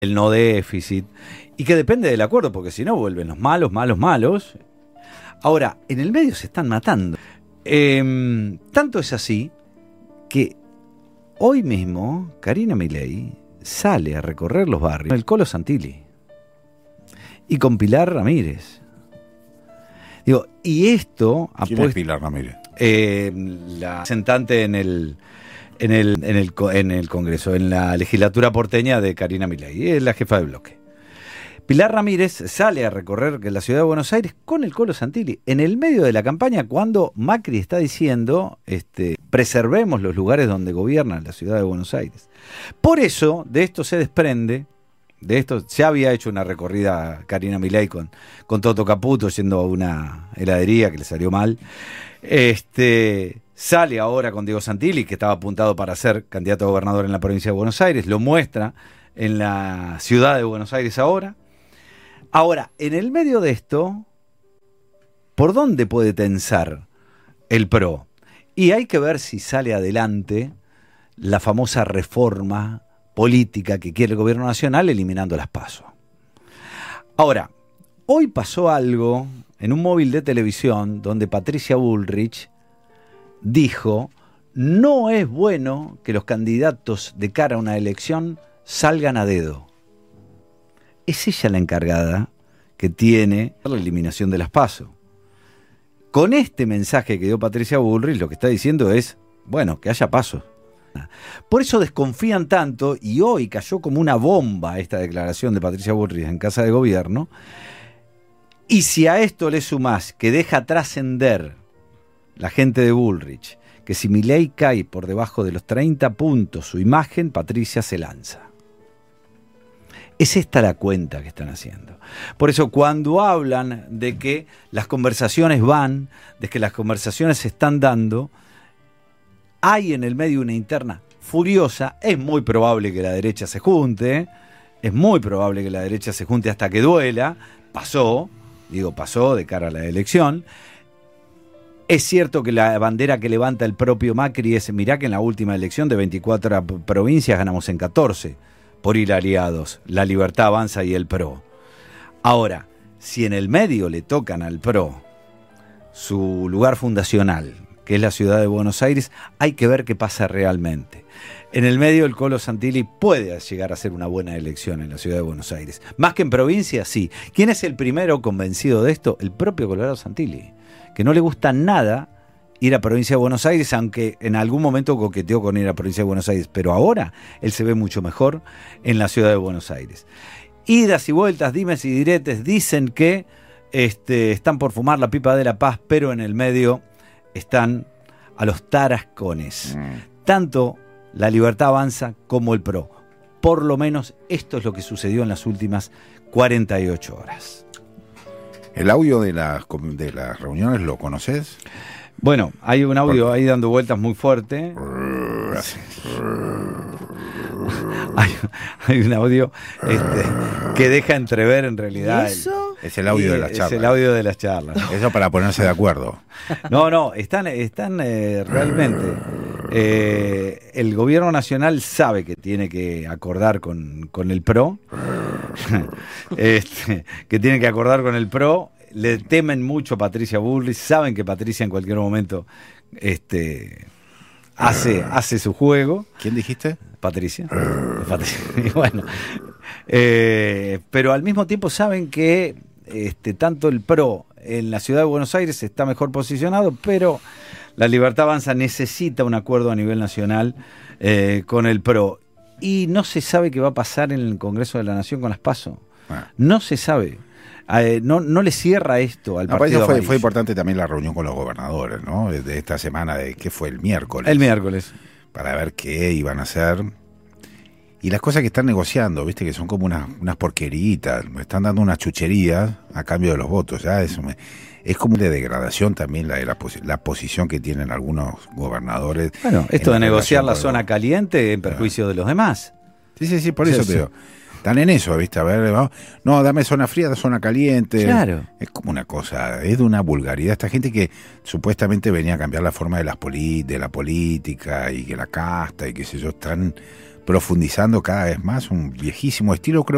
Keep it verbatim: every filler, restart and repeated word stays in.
el no déficit, y que depende del acuerdo, porque si no vuelven los malos, malos, malos. Ahora, en el medio se están matando. Eh, tanto es así que hoy mismo Karina Milei sale a recorrer los barrios con el Colo Santilli y con Pilar Ramírez. Digo, y esto... ¿Quién es Pilar Ramírez? Eh, la representante en el... En el, en, el, en el Congreso, en la legislatura porteña de Karina Milei, es la jefa de bloque. Pilar Ramírez sale a recorrer la ciudad de Buenos Aires con el Colo Santilli, en el medio de la campaña, cuando Macri está diciendo, este, preservemos los lugares donde gobierna la ciudad de Buenos Aires. Por eso, de esto se desprende, de esto se había hecho una recorrida Karina Milei con, con Toto Caputo, yendo a una heladería que le salió mal. Este... Sale ahora con Diego Santilli, que estaba apuntado para ser candidato a gobernador en la provincia de Buenos Aires, lo muestra en la ciudad de Buenos Aires ahora. Ahora, en el medio de esto, ¿por dónde puede tensar el P R O? Y hay que ver si sale adelante la famosa reforma política que quiere el gobierno nacional, eliminando las PASO. Ahora, hoy pasó algo en un móvil de televisión donde Patricia Bullrich dijo, no es bueno que los candidatos de cara a una elección salgan a dedo. Es ella la encargada que tiene la eliminación de las PASO. Con este mensaje que dio Patricia Bullrich, lo que está diciendo es, bueno, que haya PASO. Por eso desconfían tanto, y hoy cayó como una bomba esta declaración de Patricia Bullrich en Casa de Gobierno, y si a esto le sumás que deja trascender la gente de Bullrich, que si Milei cae por debajo de los treinta puntos su imagen, Patricia se lanza. Es esta la cuenta que están haciendo. Por eso cuando hablan de que las conversaciones van, de que las conversaciones se están dando, hay en el medio una interna furiosa. Es muy probable que la derecha se junte, es muy probable que la derecha se junte hasta que duela. Pasó, digo pasó de cara a la elección. Es cierto que la bandera que levanta el propio Macri es, mirá que en la última elección de veinticuatro provincias ganamos en catorce, por ir aliados, La Libertad Avanza y el P R O. Ahora, si en el medio le tocan al P R O su lugar fundacional, que es la ciudad de Buenos Aires, hay que ver qué pasa realmente. En el medio el Colo Santilli puede llegar a ser una buena elección en la ciudad de Buenos Aires. Más que en provincia, sí. ¿Quién es el primero convencido de esto? El propio Colorado Santilli, que no le gusta nada ir a provincia de Buenos Aires, aunque en algún momento coqueteó con ir a provincia de Buenos Aires, pero ahora él se ve mucho mejor en la ciudad de Buenos Aires. Idas y vueltas, dimes y diretes, dicen que este, están por fumar la pipa de la paz, pero en el medio están a los tarascones. Mm. Tanto La Libertad Avanza como el P R O. Por lo menos esto es lo que sucedió en las últimas cuarenta y ocho horas. ¿El audio de las, de las reuniones lo conoces? Bueno, hay un audio ahí dando vueltas muy fuerte. hay, hay un audio este, que deja entrever en realidad... ¿Eso? El, es el audio de las charlas. Es el audio de las charlas. Eso para ponerse de acuerdo. No, no, están, están eh, realmente... Eh, el gobierno nacional sabe que tiene que acordar con, con el P R O, este, que tiene que acordar con el P R O, le temen mucho a Patricia Bullrich, saben que Patricia en cualquier momento este, hace, hace su juego. ¿Quién dijiste? Patricia. Patricia. Y bueno, eh, pero al mismo tiempo saben que este, tanto el P R O en la ciudad de Buenos Aires está mejor posicionado, pero La Libertad Avanza necesita un acuerdo a nivel nacional eh, con el P R O. Y no se sabe qué va a pasar en el Congreso de la Nación con las PASO. Ah. No se sabe. Eh, no, no le cierra esto al partido. Fue, fue importante también la reunión con los gobernadores, ¿no? De esta semana, de ¿qué fue? El miércoles. El miércoles. Para ver qué iban a hacer. Y las cosas que están negociando, viste, que son como unas, unas porqueritas. Me están dando unas chucherías a cambio de los votos. Ya eso me... Es como de degradación también la, la, la posición que tienen algunos gobernadores. Bueno, esto de negociar la zona caliente en perjuicio de los demás. Sí, sí, sí, por eso te digo. Están en eso, ¿viste? A ver, no, dame zona fría, zona caliente. Claro. Es como una cosa, es de una vulgaridad. Esta gente que supuestamente venía a cambiar la forma de, las poli, de la política y que la casta y qué sé yo, están profundizando cada vez más un viejísimo estilo, creo.